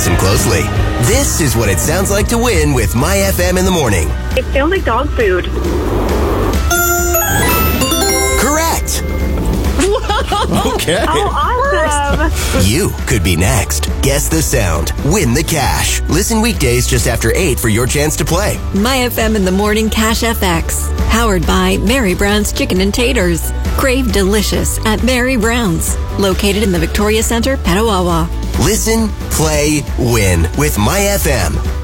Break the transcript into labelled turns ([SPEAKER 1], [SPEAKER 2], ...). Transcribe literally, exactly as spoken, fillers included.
[SPEAKER 1] Listen closely. This is what it sounds like to win with My F M in the morning.
[SPEAKER 2] It sounds like dog food.
[SPEAKER 1] Correct.
[SPEAKER 3] Okay.
[SPEAKER 2] Oh, awesome.
[SPEAKER 1] You could be next. Guess the sound. Win the cash. Listen weekdays just after eight for your chance to play.
[SPEAKER 4] My F M in the morning Cash F X. Powered by Mary Brown's Chicken and Taters. Crave delicious at Mary Brown's. Located in the Victoria Center, Petawawa.
[SPEAKER 1] Listen, play, win with My F M.